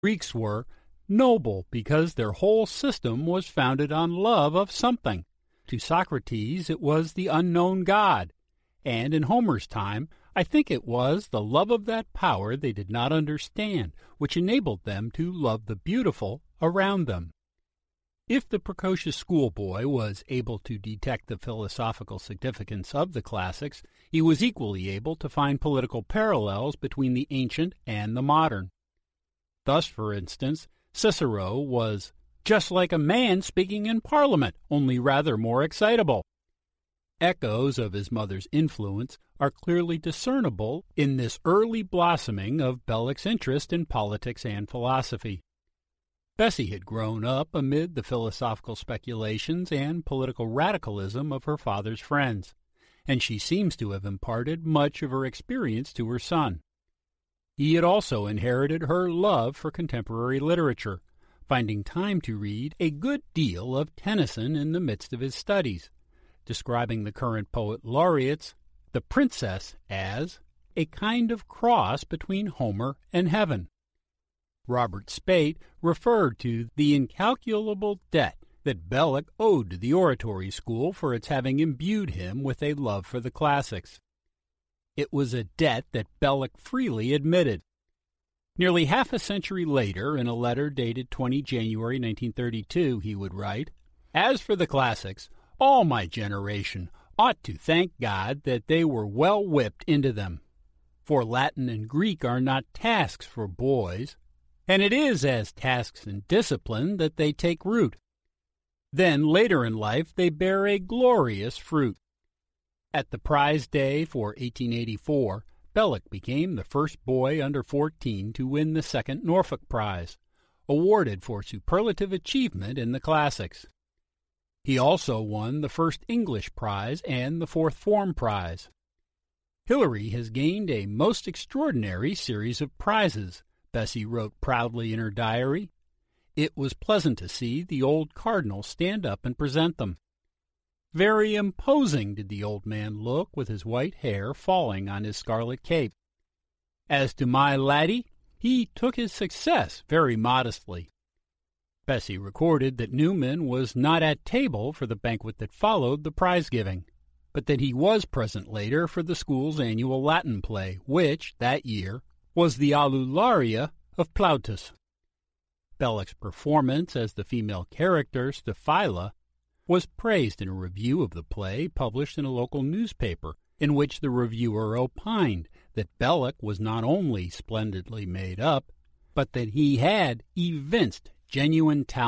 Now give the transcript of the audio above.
Greeks were noble because their whole system was founded on love of something. To Socrates, it was the unknown God, and in Homer's time, I think it was the love of that power they did not understand, which enabled them to love the beautiful around them. If the precocious schoolboy was able to detect the philosophical significance of the classics, he was equally able to find political parallels between the ancient and the modern. Thus, for instance, Cicero was just like a man speaking in Parliament, only rather more excitable. Echoes of his mother's influence are clearly discernible in this early blossoming of Belloc's interest in politics and philosophy. Bessie had grown up amid the philosophical speculations and political radicalism of her father's friends, and she seems to have imparted much of her experience to her son. He had also inherited her love for contemporary literature, finding time to read a good deal of Tennyson in the midst of his studies, describing the current poet laureate's The Princess as a kind of cross between Homer and heaven. Robert Speight referred to the incalculable debt that Belloc owed to the oratory school for its having imbued him with a love for the classics. It was a debt that Belloc freely admitted. Nearly half a century later, in a letter dated 20 January 1932, he would write, "As for the classics, all my generation ought to thank God that they were well whipped into them. For Latin and Greek are not tasks for boys, and it is as tasks in discipline that they take root. Then later in life they bear a glorious fruit." At the prize day for 1884, Belloc became the first boy under 14 to win the second Norfolk Prize, awarded for superlative achievement in the classics. He also won the first English prize and the fourth Form Prize. Hilary has gained a most extraordinary series of prizes, Bessie wrote proudly in her diary. It was pleasant to see the old cardinal stand up and present them. Very imposing did the old man look with his white hair falling on his scarlet cape. As to my laddie, he took his success very modestly. Bessie recorded that Newman was not at table for the banquet that followed the prize-giving, but that he was present later for the school's annual Latin play, which, that year, was the Aulularia of Plautus. Belloc's performance as the female character, Staphyla, was praised in a review of the play published in a local newspaper, in which the reviewer opined that Belloc was not only splendidly made up, but that he had evinced genuine talent.